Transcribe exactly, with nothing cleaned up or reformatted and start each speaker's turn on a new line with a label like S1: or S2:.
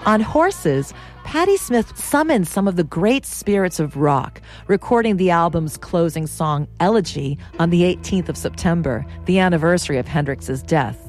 S1: On horses, Patti Smith summoned some of the great spirits of rock, recording the album's closing song, Elegy, on the eighteenth of September, the anniversary of Hendrix's death.